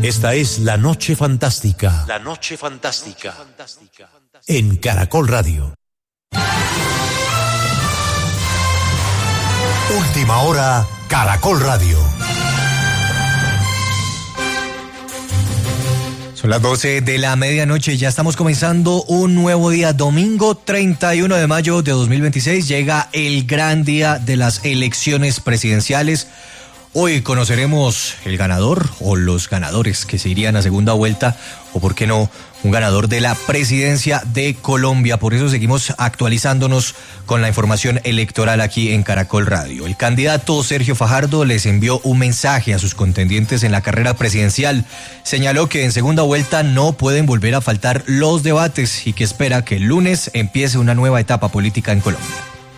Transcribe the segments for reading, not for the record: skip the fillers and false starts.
Esta es La Noche Fantástica. La Noche Fantástica. En Caracol Radio. Última hora, Caracol Radio. Son las 12 de la medianoche, ya estamos comenzando un nuevo día, domingo 31 de mayo de 2026, llega el gran día de las elecciones presidenciales. Hoy conoceremos el ganador o los ganadores que se irían a segunda vuelta, o por qué no, un ganador de la presidencia de Colombia. Por eso seguimos actualizándonos con la información electoral aquí en Caracol Radio. El candidato Sergio Fajardo les envió un mensaje a sus contendientes en la carrera presidencial. Señaló que en segunda vuelta no pueden volver a faltar los debates y que espera que el lunes empiece una nueva etapa política en Colombia.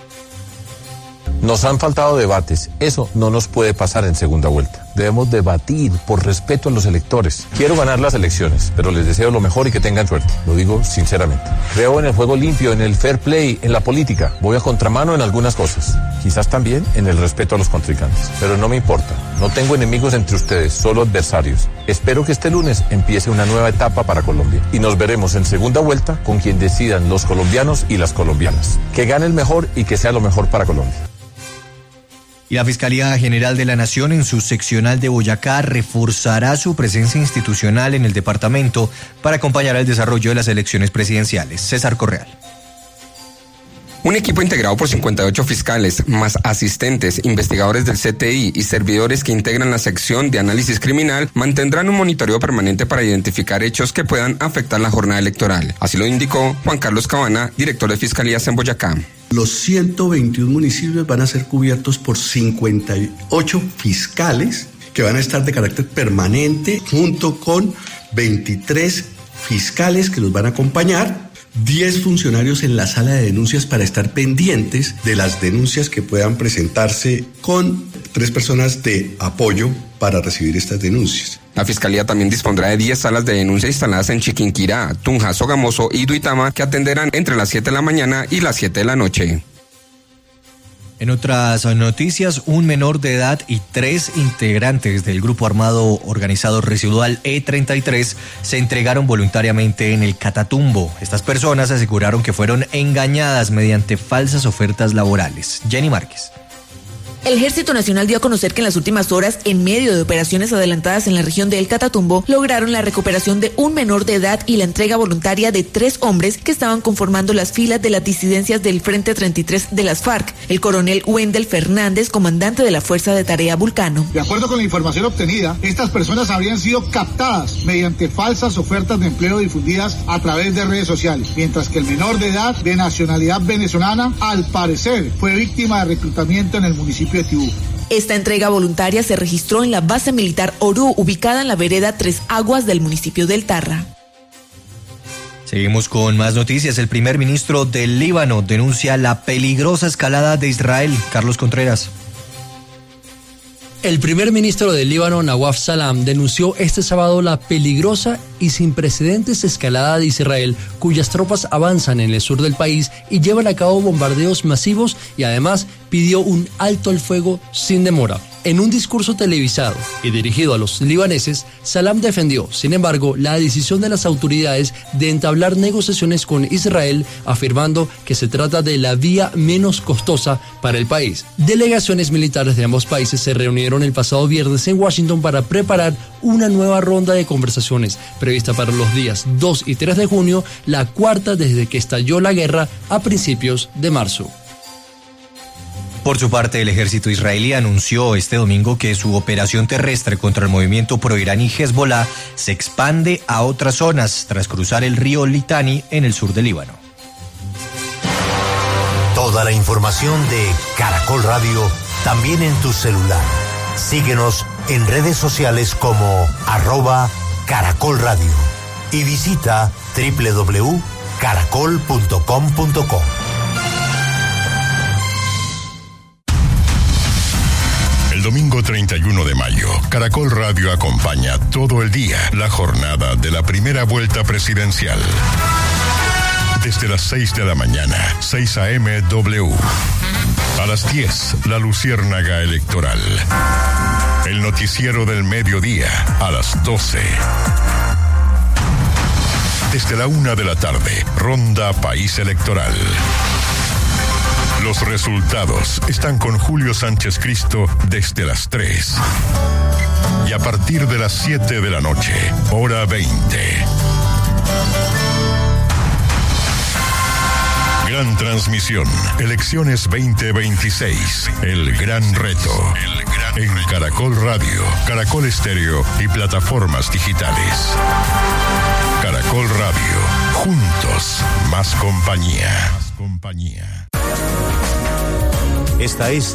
Nos han faltado debates, eso no nos puede pasar en segunda vuelta. Debemos debatir por respeto a los electores. Quiero ganar las elecciones, pero les deseo lo mejor y que tengan suerte. Lo digo sinceramente. Creo en el juego limpio, en el fair play, en la política. Voy a contramano en algunas cosas. Quizás también en el respeto a los contrincantes. Pero no me importa. No tengo enemigos entre ustedes, solo adversarios. Espero que este lunes empiece una nueva etapa para Colombia. Y nos veremos en segunda vuelta con quien decidan los colombianos y las colombianas. Que gane el mejor y que sea lo mejor para Colombia. Y la Fiscalía General de la Nación en su seccional de Boyacá reforzará su presencia institucional en el departamento para acompañar el desarrollo de las elecciones presidenciales. César Correal. Un equipo integrado por 58 fiscales, más asistentes, investigadores del CTI y servidores que integran la sección de análisis criminal, mantendrán un monitoreo permanente para identificar hechos que puedan afectar la jornada electoral. Así lo indicó Juan Carlos Cabana, director de Fiscalías en Boyacá. Los 121 municipios van a ser cubiertos por 58 fiscales que van a estar de carácter permanente, junto con 23 fiscales que los van a acompañar, 10 funcionarios en la sala de denuncias para estar pendientes de las denuncias que puedan presentarse, con 3 personas de apoyo para recibir estas denuncias. La Fiscalía también dispondrá de 10 salas de denuncia instaladas en Chiquinquirá, Tunja, Sogamoso y Duitama, que atenderán entre las 7 de la mañana y las 7 de la noche. En otras noticias, un menor de edad y 3 integrantes del grupo armado organizado residual E33 se entregaron voluntariamente en el Catatumbo. Estas personas aseguraron que fueron engañadas mediante falsas ofertas laborales. Jenny Márquez. El Ejército Nacional dio a conocer que en las últimas horas, en medio de operaciones adelantadas en la región de El Catatumbo, lograron la recuperación de un menor de edad y la entrega voluntaria de 3 hombres que estaban conformando las filas de las disidencias del Frente 33 de las FARC. El coronel Wendel Fernández, comandante de la Fuerza de Tarea Vulcano. De acuerdo con la información obtenida, estas personas habrían sido captadas mediante falsas ofertas de empleo difundidas a través de redes sociales, mientras que el menor de edad de nacionalidad venezolana, al parecer, fue víctima de reclutamiento en el municipio de Tibú. Esta entrega voluntaria se registró en la base militar Orú, ubicada en la vereda Tres Aguas del municipio del Tarra. Seguimos con más noticias. El primer ministro del Líbano denuncia la peligrosa escalada de Israel. Carlos Contreras. El primer ministro del Líbano, Nawaf Salam, denunció este sábado la peligrosa y sin precedentes escalada de Israel, cuyas tropas avanzan en el sur del país y llevan a cabo bombardeos masivos, y además pidió un alto al fuego sin demora. En un discurso televisado y dirigido a los libaneses, Salam defendió, sin embargo, la decisión de las autoridades de entablar negociaciones con Israel, afirmando que se trata de la vía menos costosa para el país. Delegaciones militares de ambos países se reunieron el pasado viernes en Washington para preparar una nueva ronda de conversaciones prevista para los días 2 y 3 de junio, la cuarta desde que estalló la guerra a principios de marzo. Por su parte, el ejército israelí anunció este domingo que su operación terrestre contra el movimiento proiraní Hezbollah se expande a otras zonas tras cruzar el río Litani en el sur del Líbano. Toda la información de Caracol Radio también en tu celular. Síguenos en redes sociales como @Caracol Radio y visita www.caracol.com.co. El domingo 31 de mayo, Caracol Radio acompaña todo el día la jornada de la primera vuelta presidencial. Desde las 6 de la mañana, 6 a.m. W. A las 10, la Luciérnaga Electoral. El noticiero del mediodía, a las 12. Desde la 1 de la tarde, Ronda País Electoral. Los resultados están con Julio Sánchez Cristo desde las 3. Y a partir de las 7 de la noche, hora 20. Gran transmisión, elecciones 2026, el gran reto. En Caracol Radio, Caracol Estéreo y plataformas digitales. Caracol Radio, juntos, más compañía. Esta es